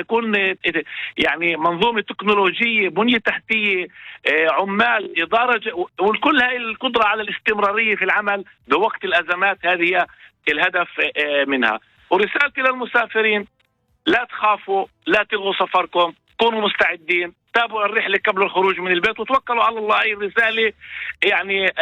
يكون يعني منظومة تكنولوجية، بنية تحتية، عمال، إدارة، وكل هاي القدرة على الاستمرارية في العمل بوقت الأزمات. هذه هي الهدف منها. ورسالتي للمسافرين: لا تخافوا، لا تلغوا سفركم، كونوا مستعدين، تابعوا الرحلة قبل الخروج من البيت وتوكلوا على الله. هي الرسالة يعني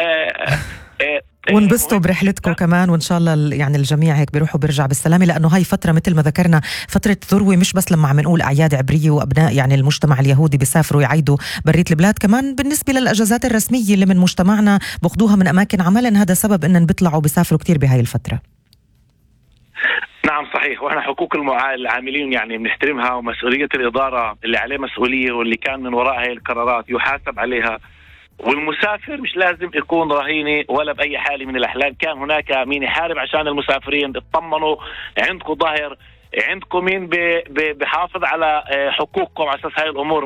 ونبسطوا برحلتكم كمان، وإن شاء الله يعني الجميع هيك بيروحوا بيرجع بالسلامة، لأنه هاي فترة مثل ما ذكرنا فترة ذروة، مش بس لما عم نقول أعياد عبرية وأبناء يعني المجتمع اليهودي بيسافروا يعيدوا برية البلاد، كمان بالنسبة للأجازات الرسمية اللي من مجتمعنا بأخذوها من أماكن عمل، هذا سبب إن بيطلعوا بيسافروا كتير بهاي الفترة. نعم صحيح. واحنا حقوق العاملين يعني بنحترمها، ومسؤولية الإدارة اللي عليه مسؤولية واللي كان من وراء هاي القرارات يحاسب عليها. والمسافر مش لازم يكون رهينة ولا بأي حال من الأحلام. كان هناك مين يحارب عشان المسافرين. اطمنوا، عندكم ظهر، عندكم مين بحافظ على حقوقكم على أساس هاي الأمور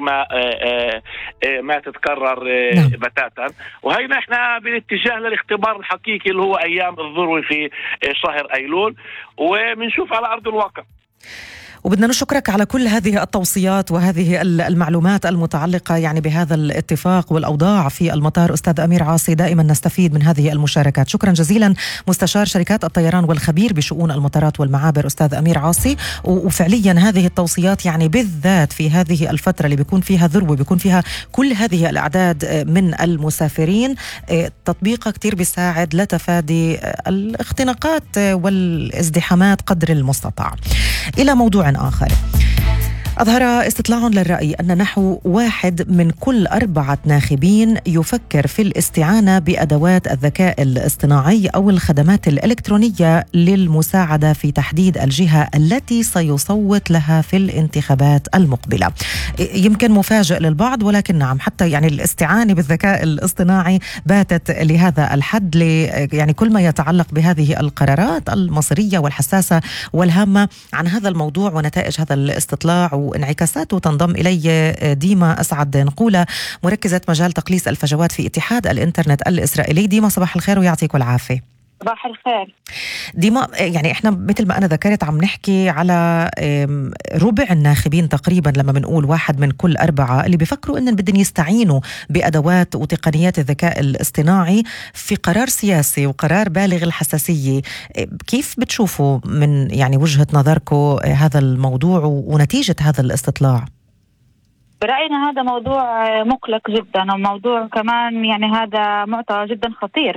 ما تتكرر بتاتا. وهينا احنا بالاتجاه للاختبار الحقيقي اللي هو أيام الذروة في شهر أيلول، وبنشوف على أرض الواقع. وبدنا نشكرك على كل هذه التوصيات وهذه المعلومات المتعلقة يعني بهذا الاتفاق والأوضاع في المطار. أستاذ أمير عاصي، دائما نستفيد من هذه المشاركات. شكرا جزيلا مستشار شركات الطيران والخبير بشؤون المطارات والمعابر أستاذ أمير عاصي. وفعليا هذه التوصيات يعني بالذات في هذه الفترة اللي بيكون فيها ذروة، بيكون فيها كل هذه الأعداد من المسافرين، تطبيقها كتير بيساعد لتفادي الاختناقات والازدحامات قدر المستطاع. إلى موضوع آخر. أظهر استطلاع للرأي أن نحو 1 من كل 4 ناخبين يفكر في الاستعانة بأدوات الذكاء الاصطناعي أو الخدمات الإلكترونية للمساعدة في تحديد الجهة التي سيصوت لها في الانتخابات المقبلة. يمكن مفاجئ للبعض، ولكن نعم، حتى يعني الاستعانة بالذكاء الاصطناعي باتت لهذا الحد، يعني كل ما يتعلق بهذه القرارات المصيرية والحساسة والهامة. عن هذا الموضوع ونتائج هذا الاستطلاع وانعكاساته تنضم إلي ديما أسعد نقولة، مركزة مجال تقليص الفجوات في اتحاد الإنترنت الإسرائيلي. ديما صباح الخير ويعطيك العافية. صباح الخير. ديما، يعني احنا مثل ما أنا ذكرت عم نحكي على ربع الناخبين تقريبا، لما بنقول 1 من كل 4 اللي بيفكروا إن بدهم يستعينوا بأدوات وتقنيات الذكاء الاصطناعي في قرار سياسي وقرار بالغ الحساسية. كيف بتشوفوا من يعني وجهة نظركم هذا الموضوع ونتيجة هذا الاستطلاع؟ برأينا هذا موضوع مقلق جدا، وموضوع كمان يعني هذا معطى جدا خطير.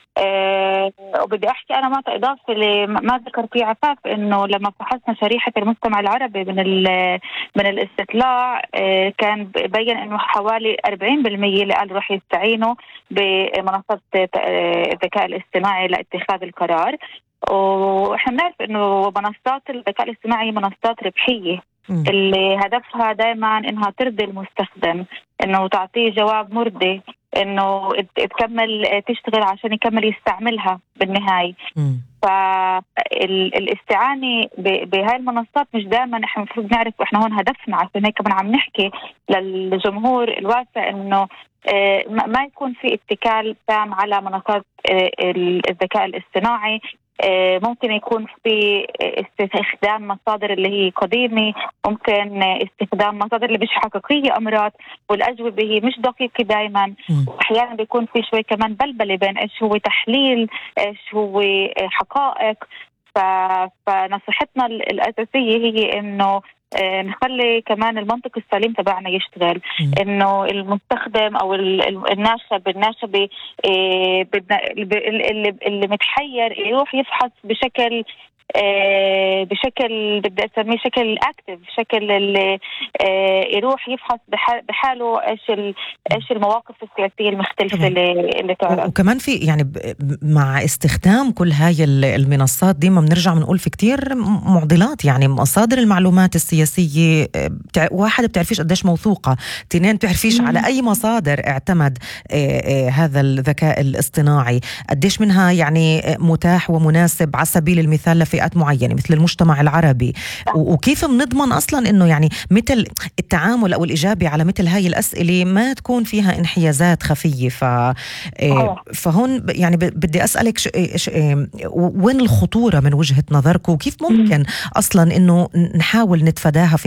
وبدي أحكي أنا معطى إضافي لما ذكر فيه عفاف، إنه لما فحصنا شريحة المجتمع العربي من الاستطلاع، كان بين إنه حوالي 40% اللي قالوا رح يستعينوا بمنصات الذكاء الاصطناعي لاتخاذ القرار. وإحنا بنعرف إنه منصات الذكاء الاصطناعي منصات ربحية، اللي هدفها دائما إنها ترضي المستخدم، إنه تعطيه جواب مرضي، إنه تكمل تشتغل عشان يكمل يستعملها بالنهاية. فالاستعانة بهاي المنصات مش دائما احنا المفروض نعرف احنا هون هدفنا. عشان هيك كمان عم نحكي للجمهور الواسع إنه ما يكون في اتكال تام على منصات الذكاء الاصطناعي. ممكن يكون في استخدام مصادر اللي هي قديمة، ممكن استخدام مصادر اللي مش حقيقية أمرات، والأجوبة هي مش دقيقة دايما. وأحيانا بيكون في شوي كمان بلبلة بين إيش هو تحليل إيش هو حقائق. فنصيحتنا الأساسية هي إنه نخلي كمان المنطق السليم تبعنا يشتغل، إنه المستخدم أو الناشبة اللي متحير يروح يفحص بشكل بدي أسميه شكل أكتف، شكل اللي يروح يفحص بحاله إيش المواقف السياسية المختلفة اللي تعرض. وكمان في يعني مع استخدام كل هاي المنصات ديما بنرجع بنقول في كتير معضلات. يعني مصادر المعلومات السياسية، واحد بتعرفيش قديش موثوقة، 2 بتعرفيش على أي مصادر اعتمد هذا الذكاء الاصطناعي، قديش منها يعني متاح ومناسب على سبيل المثال فئات معينة مثل المجتمع العربي. وكيف بنضمن أصلا إنه يعني مثل التعامل أو الإجابة على مثل هاي الأسئلة ما تكون فيها انحيازات خفية. فهون يعني بدي أسألك وين الخطورة من وجهة نظرك، وكيف ممكن أصلا إنه نحاول نتفاداها في